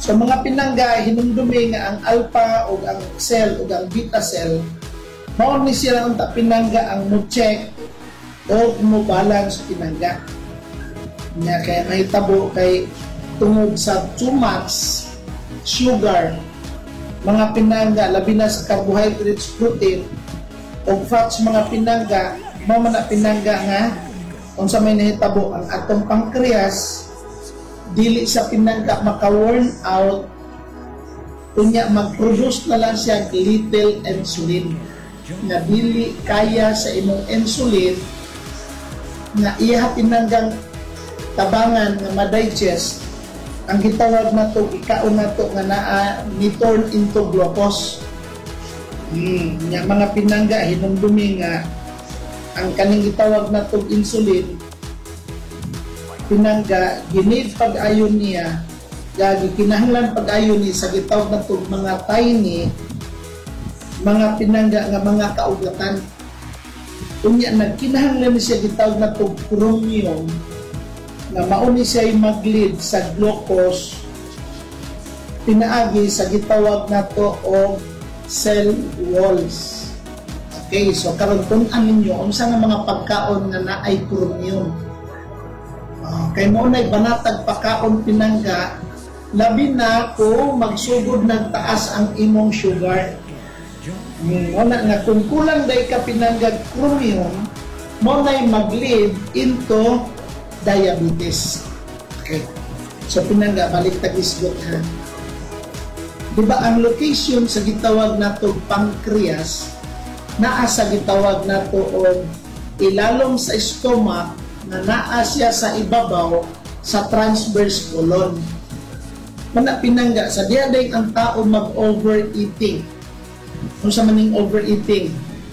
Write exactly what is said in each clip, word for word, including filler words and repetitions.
So mga pinangga hinumdumi nga ang alpha o ang cell o ang beta cell mao ni sila unta pinangga ang mo-check o mo-balance pinangga. Nya kay mahitabo kay tungod sa too much sugar mga pinangga labi na sa carbohydrates, protein o fats mga pinangga mao man na pinangga nga unsa may nahitabo ang atong pancreas dili sa pinangga maka-worn out kunya mag-produce na lang siya little insulin na dili kaya sa imong insulin na iya pinanggang tabangan nga ma-digest ang gitawag na to ikaon na to nga naa ni turn into glucose. Hmm, nga mga pinangga hinumdumi nga ang kaning gitawag na to insulin pinangga ginid pag-ayon niya gagi kinahanglan pag-ayon ni sa gitawag na to mga tiny mga pinangga nga mga kaugatan unya nagkinahanglan ni siya gitawag na to chromium na mauni siya mag-lead sa glucose pinaagi sa gitawag na to o cell walls. Okay, so karon tun-an ninyo unsa nga mga pagkaon nga naay chromium. Uh, kay mo na banatag pagkaon pinangga labi na ko magsugod nagtaas ang imong sugar. Mo na nga kung kulang day ka pinangga chromium mo na mag-lead into diabetes. Okay. So pinangga balik tagisgot ha. Diba ang location sa gitawag nato pancreas naa sa gitawag nato og ilalom sa stomach na naa siya sa ibabaw sa transverse colon. Mana pinangga sa diha day ang tao mag-overeating. Unsa man ning overeating?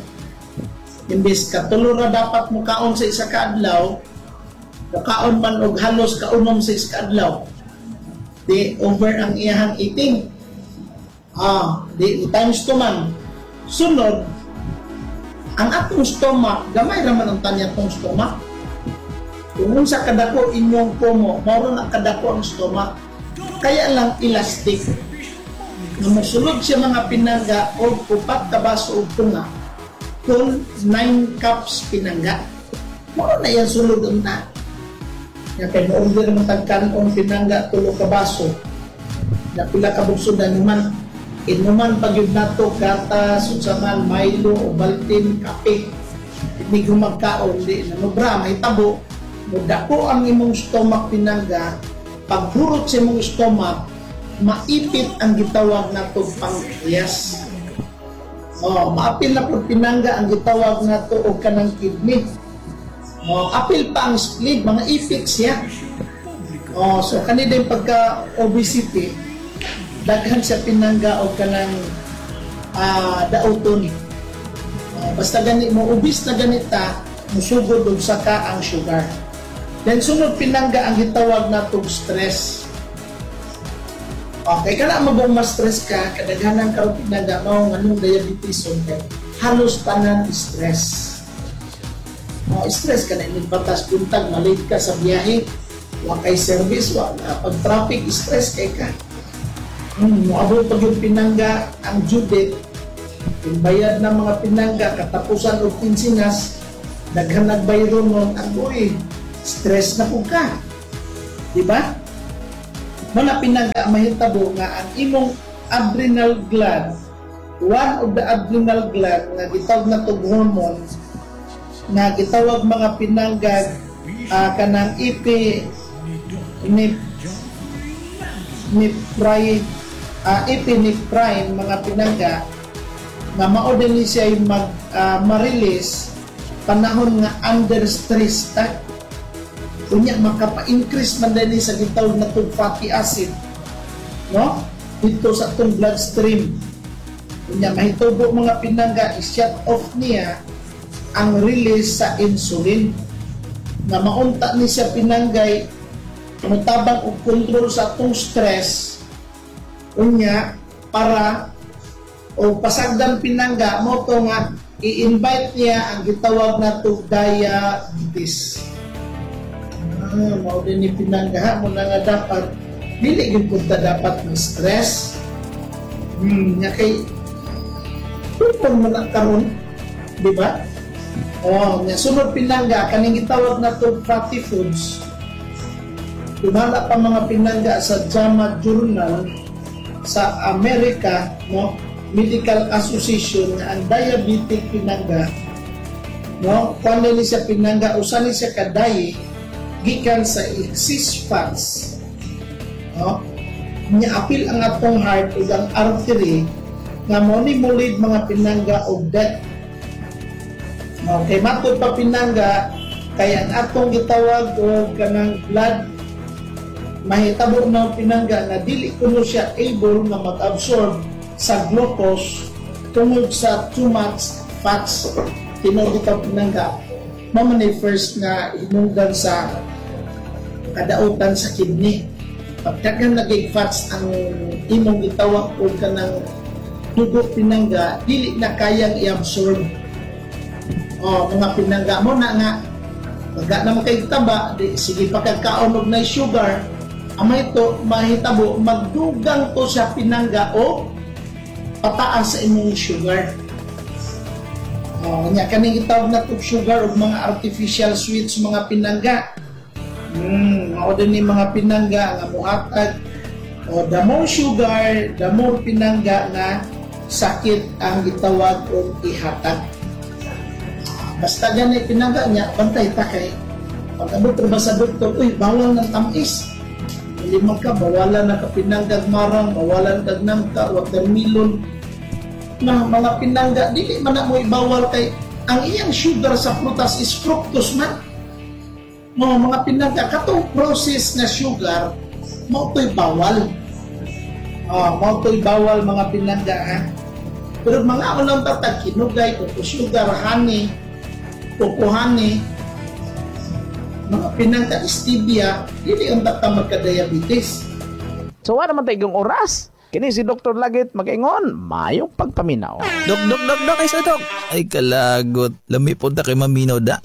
Imbes ka tulo ra dapat mo kaon sa isa ka adlaw, kaon man og halos kaunom sa isa ka adlaw. Di over ang iyahang eating. Ah, di times two man. Sunod, ang atong stomach, gamay raman ang tanya atong stomach. Kung sa kadako inyong pomo, maro na kadako ang stomach. Kaya lang elastic. Na masulod siya mga pinangga o upat ka baso o tunga. Kung nine cups pinangga. Maro na yan sulod na. Kaya kaya ma-order mo tagkanon pinangga tulo ka baso. Na pila ka buksod na naman. Inuman pag yung nato, gatas, utsaman, Milo, o Baltin, kape. Hindi ko magkaon, di na nubra, may tabo. Mudako ang imong stomach pinangga, pagburot sa imong stomach, maipit ang gitawag nato pancreas. Oh, maapil na po pinangga ang gitawag nato o kanang kidney. Oh, apil pa ang spleen, mga ipit siya. Oh, so kanina yung pagka-obesity, daghan sa pinangga o kanang uh, dauton. Uh, basta gani mo ubis na ganita, musugod og saka ang sugar. Then sunod pinangga ang gitawag natong stress. Okay, kana mo bang ma-stress ka, kadaghanan karon pinangga mao nganong diabetes kay halos tanan stress. Uh, stress ka na ining batas buntag malate ka sa biyahe, wa kay service, wa pag traffic stress kay ka. Hmm, moabot pag yung pinangga ang Judith, yung bayad ng mga pinangga, katapusan o pinsinas, daghan nagbayro nun, ang boy, stress na po ka. Diba? Mga pinangga mahitabo nga ang imong adrenal gland, one of the adrenal gland na gitawag na itong hormone, na gitawag mga pinangga uh, kanang ipi ni nipry Uh, epinephrine mga pinangga na mao din siya yung mag uh, ma-release panahon nga under stress ta kunya makapa-increase man din sa gitawag na tong fatty acid no dito sa tong bloodstream kunya mahitubo mga pinangga i-shut off niya ang release sa insulin na maunta ni siya pinanggay mutabang og control sa tong stress unya para o pasagdan pinangga mo to nga i-invite niya ang gitawag na to diabetes. Ah, mao din ni pinangga mo na nga dapat dili gyud punta dapat ng stress. Hmm, nya kay kung mo na karon, di ba? Oh, nya sunod pinangga kaning gitawag na to fatty foods. Tumala pa mga pinangga sa JAMA Journal sa America, no, Medical Association nga ang diabetic pinangga, no, kung ni siya pinangga usa ni siya kadayi gikan sa excess fats, no, nya apil ang atong heart ug ang artery nga mo ni mulid mga pinangga og death. Okay, matod pa pinangga kaya ang atong gitawag og kanang blood mahitabo na pinangga na dili kuno siya able na mag-absorb sa glucose tungod sa too much fats. Tinuod ito pinangga mao man first nga hinungdan sa kadautan sa kidney. Pagdagan naging fats ang imong gitawag og kanang dugo pinangga dili na kayang i-absorb. O mga pinangga mo na nga pagka naman kay taba di sige pagkakaon og na sugar amay ito mahitabo magdugang to sa pinangga o pataas sa imong sugar. O nya kaning gitawag na to sugar og mga artificial sweets mga pinangga. Hmm, mao din ni mga pinangga nga mohatag o the more sugar, the more pinangga na sakit ang gitawag og ihatag. Basta ganit pinangga niya, bantay ta kay pag abot ba sa doktor, uy, bawal ng tamis. Limang ka, bawalan na ka pinanggag marang, bawalan kag nangka, watermelon. Na mga pinangga, dili man na mo ibawal kay ang iyang sugar sa prutas is fructose man. No, mga pinangga, katong process na sugar, mo to'y bawal. Oh, mo to'y bawal mga pinangga, ha? Pero mga unang tatag, kinugay, kuko sugar, honey, kukuhani, mga pinangka stevia, hindi ang tata magka-diabetes. So wala naman tayong oras. Kini si Doktor Lagit mag-ingon, mayong pagpaminaw. Dok, dok, dok, dok, ay sa dok. Ay kalagot, lami po ta kay maminaw da.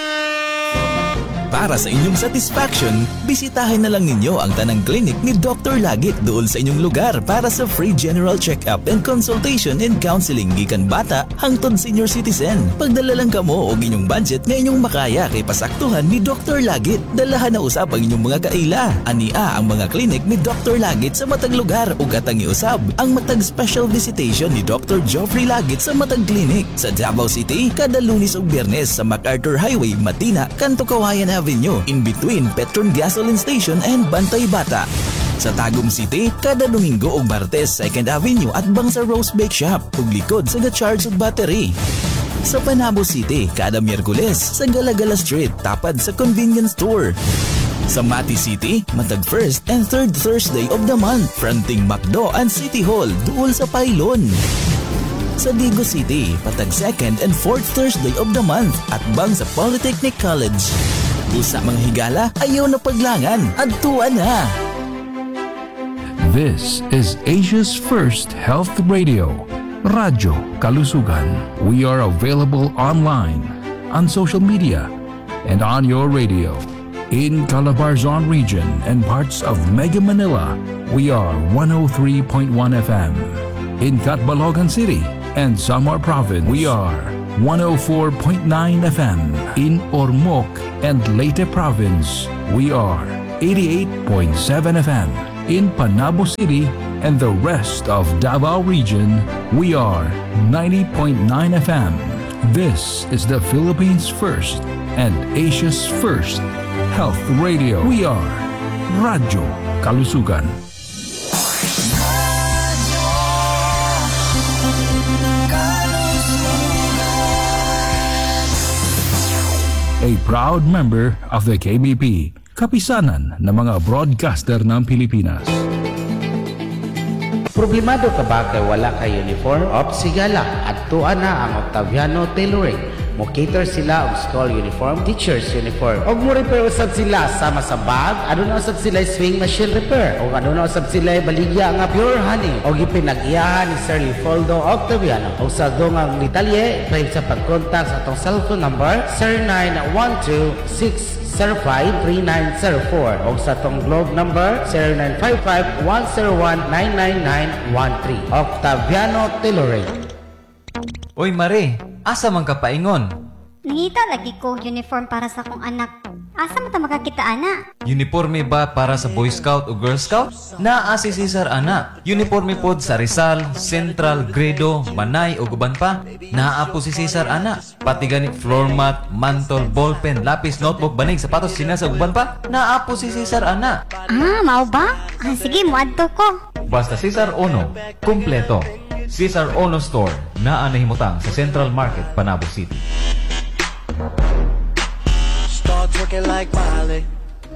Para sa inyong satisfaction, bisitahin na lang ninyo ang tanang clinic ni Doctor Lagit doon sa inyong lugar para sa free general check-up and consultation and counseling gikan bata hangtod senior citizen. Pagdala lang kamo og inyong budget nga inyong makaya kay pasaktuhan ni Doctor Lagit. Dalahan na usab ang inyong mga kaila. Ania ang mga clinic ni Doctor Lagit sa matag lugar ug atang iusab ang matag special visitation ni Doctor Geoffrey Lagit sa matag clinic sa Davao City kada Lunes ug Biyernes sa MacArthur Highway, Matina, Kanto Kawayan Avenue, in between Petron Gasoline Station and Bantay Bata. Sa Tagum City, kada Domingo ug Martes, second Avenue at Bangsa Rose Bake Shop, ug likod sa ga-charge ug battery. Sa Panabo City, kada Miyerkules, sa Galagala Street, tapad sa convenience store. Sa Mati City, matag first and third Thursday of the month, fronting Macdo and City Hall, duol sa Pailon. Sa Digo City, patag second and fourth Thursday of the month at bang sa Polytechnic College. Usa mga higala, ayaw na paglangan, adtuan na! This is Asia's first health radio, Radyo Kalusugan. We are available online, on social media, and on your radio. In Calabarzon region and parts of Mega Manila, we are one oh three point one F M. In Catbalogan City and Samar Province, we are one oh four point nine F M. In Ormoc and Leyte Province, we are eighty-eight point seven F M. In Panabo City and the rest of Davao region, we are ninety point nine F M. This is the Philippines' first and Asia's first health radio. We are Radyo Kalusugan. A proud member of the K B P, kapisanan ng mga broadcaster ng Pilipinas. Problemado ka ba kay wala kay uniform? Opsigala at tuan na ang Octaviano Tailoring. Mo cater sila og school uniform, teachers uniform. Og mo repair usab sila sama sa bag, ano na usab sila swing machine repair. Og ano na usab sila baligya nga pure honey. Og ipinag-iyahan ni Sir Leopoldo Octaviano. Og sa dungang detalye, pwede sa pag-contact sa atong cellphone number zero nine one two six zero five three nine zero four o sa tong globe number zero nine five five one zero one nine nine nine one three. Octaviano Tailoring. Oy Mare, asa man ka paingon? Nangita lagi ko uniform para sa akong anak. Asa mo ta makakita ana? Uniforme ba para sa Boy Scout o Girl Scout? Naa si Cesar ana. Uniforme pod sa Rizal, Central, Gredo, Manay o guban pa. Naa po si Cesar ana. Pati ganit floor mat, mantle, ballpen, lapis, notebook, banig, sapatos, sinas o guban pa. Naa po si Cesar ana. Ah, mao ba? Ah, sige, muadto ko. Basta Cesar Ono, kumpleto. Cesar Ono Store, naa nahimutang sa Central Market, Panabo City. Start twerking like Miley.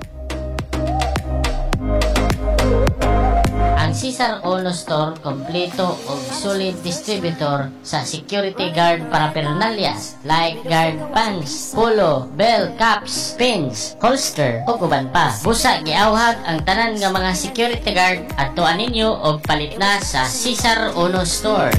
Ang Cesar Ono Store kompleto og solid distributor sa security guard paraphernalias like guard pants, polo, bell, caps, pins, holster ug uban pa. Busa giawhag ang tanan nga mga security guard adtuan ninyo og palit na sa Cesar Ono Store.